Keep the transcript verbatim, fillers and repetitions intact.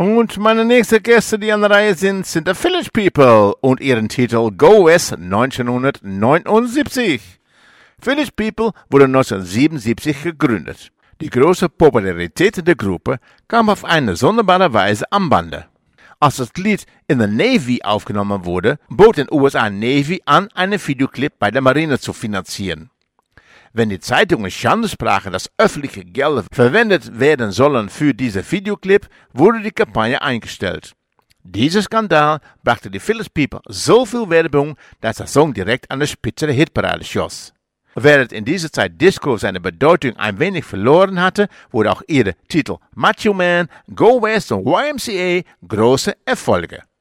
Und meine nächsten Gäste, die an der Reihe sind, sind The Village People und ihren Titel Go West neunzehnhundertneunundsiebzig. Village People wurde neunzehnhundertsiebenundsiebzig gegründet. Die große Popularität der Gruppe kam auf eine sonderbare Weise am Bande. Als das Lied in der Navy aufgenommen wurde, bot den U S A Navy an, einen Videoclip bei der Marine zu finanzieren. Wenn die Zeitungen Schande sprachen, dass öffentliche Gelder verwendet werden sollen für diesen Videoclip, wurde die Kampagne eingestellt. Dieser Skandal brachte die Village People so viel Werbung, dass der Song direkt an der Spitze der Hitparade schoss. Während in dieser Zeit Disco seine Bedeutung ein wenig verloren hatte, wurde auch ihre Titel Macho Man, Go West und Y M C A große Erfolge.